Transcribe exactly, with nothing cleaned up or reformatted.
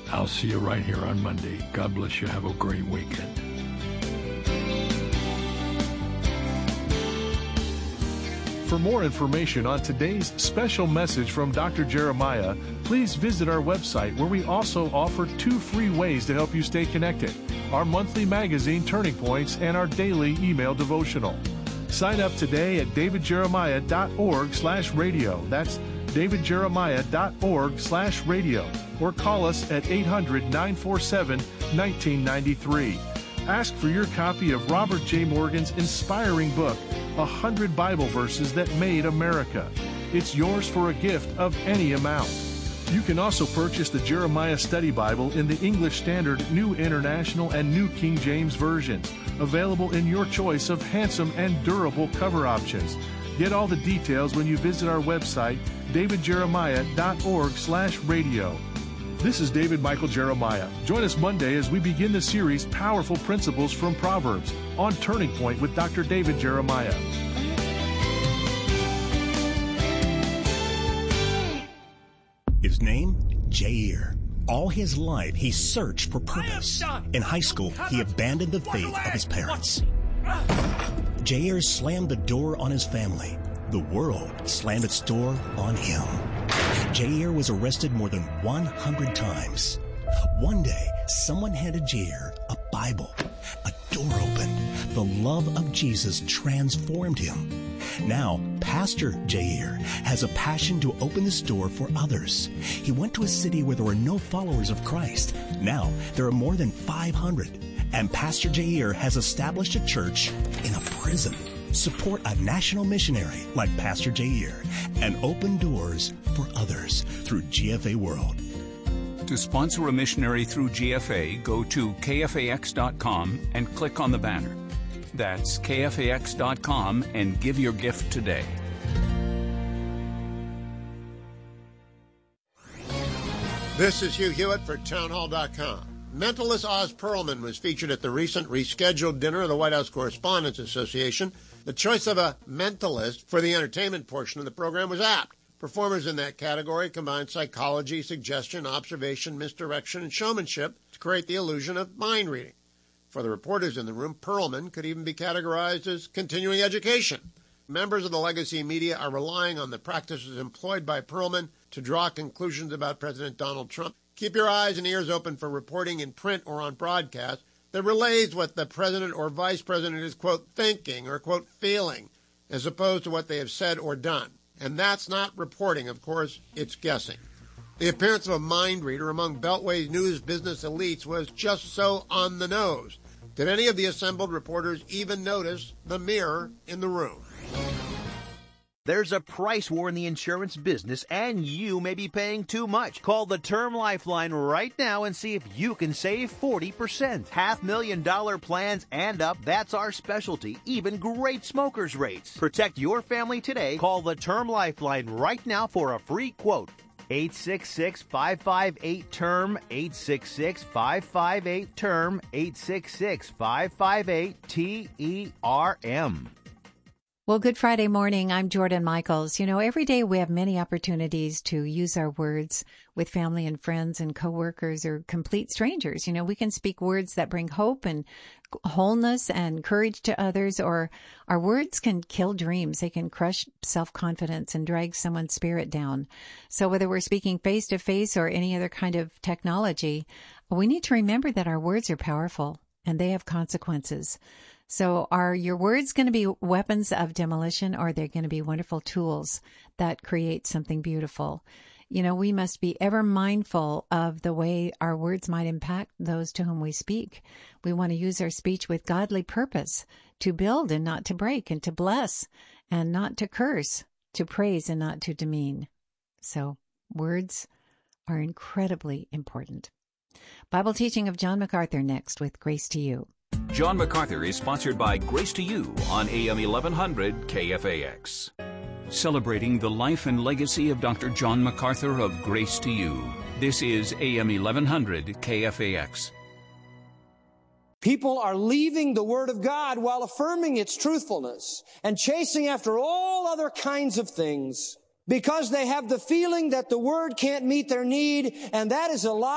I'll see you right here on Monday. God bless you. Have a great weekend. For more information on today's special message from Doctor Jeremiah, please visit our website where we also offer two free ways to help you stay connected: our monthly magazine, Turning Points, and our daily email devotional. Sign up today at davidjeremiah.org slash radio. That's davidjeremiah.org slash radio. Or call us at eight hundred, nine four seven, one nine nine three. Ask for your copy of Robert J. Morgan's inspiring book, one hundred Bible Verses That Made America. It's yours for a gift of any amount. You can also purchase the Jeremiah Study Bible in the English Standard, New International, and New King James versions, available in your choice of handsome and durable cover options. Get all the details when you visit our website, davidjeremiah.org slash radio. This is David Michael Jeremiah. Join us Monday as we begin the series Powerful Principles from Proverbs on Turning Point with Doctor David Jeremiah. His name? Jair. All his life, he searched for purpose. In high school, he abandoned the faith of his parents. Jair slammed the door on his family. The world slammed its door on him. Jair was arrested more than one hundred times. One day, someone handed Jair a Bible. A door opened. The love of Jesus transformed him. Now, Pastor Jair has a passion to open this door for others. He went to a city where there were no followers of Christ. Now, there are more than five hundred. And Pastor Jair has established a church in a prison. Support a national missionary like Pastor Jair and open doors for others through G F A World. To sponsor a missionary through G F A, go to K F A X dot com and click on the banner. That's K F A X dot com and give your gift today. This is Hugh Hewitt for Town Hall dot com. Mentalist Oz Perlman was featured at the recent rescheduled dinner of the White House Correspondents Association. The choice of a mentalist for the entertainment portion of the program was apt. Performers in that category combined psychology, suggestion, observation, misdirection, and showmanship to create the illusion of mind reading. For the reporters in the room, Perlman could even be categorized as continuing education. Members of the legacy media are relying on the practices employed by Perlman to draw conclusions about President Donald Trump. Keep your eyes and ears open for reporting in print or on broadcast that relays what the president or vice president is, quote, thinking or, quote, feeling, as opposed to what they have said or done. And that's not reporting, of course, it's guessing. The appearance of a mind reader among Beltway's news business elites was just so on the nose. Did any of the assembled reporters even notice the mirror in the room? There's a price war in the insurance business, and you may be paying too much. Call the Term Lifeline right now and see if you can save forty percent. Half million dollar plans and up, that's our specialty. Even great smokers' rates. Protect your family today. Call the Term Lifeline right now for a free quote. eight six six, five five eight, T E R M, eight six six, five five eight, T E R M, eight six six, five five eight, T E R M. Well, Good Friday morning. I'm Jordan Michaels. You know, every day we have many opportunities to use our words with family and friends and coworkers or complete strangers. You know, we can speak words that bring hope and wholeness and courage to others, or our words can kill dreams. They can crush self-confidence and drag someone's spirit down. So whether we're speaking face to face or any other kind of technology, we need to remember that our words are powerful and they have consequences. So are your words going to be weapons of demolition, or are they going to be wonderful tools that create something beautiful? You know, we must be ever mindful of the way our words might impact those to whom we speak. We want to use our speech with godly purpose, to build and not to break, and to bless and not to curse, to praise and not to demean. So words are incredibly important. Bible teaching of John MacArthur next with Grace to You. John MacArthur is sponsored by Grace to You on A M eleven hundred K F A X. Celebrating the life and legacy of Doctor John MacArthur of Grace to You. This is A M eleven hundred K F A X. People are leaving the Word of God while affirming its truthfulness and chasing after all other kinds of things because they have the feeling that the Word can't meet their need, and that is a lie.